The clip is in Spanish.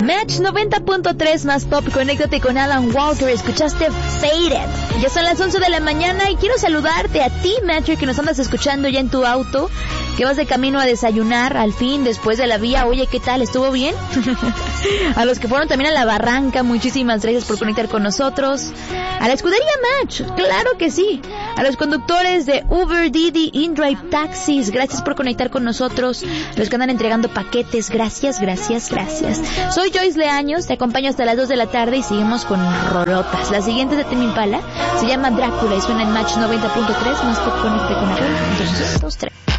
Match 90.3 más pop, conéctate con Alan Walker, escuchaste Faded. Ya son las 11 de la mañana y quiero saludarte a ti, Matcher, que nos andas escuchando ya en tu auto, que vas de camino a desayunar al fin después de la vía. Oye, ¿qué tal? ¿Estuvo bien? A los que fueron también a la barranca, muchísimas gracias por conectar con nosotros. A la escudería Match, claro que sí. A los conductores de Uber, Didi, InDrive, Taxis, gracias por conectar con nosotros. Los que andan entregando paquetes, gracias. Soy Joyce Leaños, te acompaño hasta las 2 de la tarde y seguimos con rolotas. La siguiente es de Tame Impala, se llama Drácula y suena en Match 90.3, más pop, conecte con Apple. 2, 3.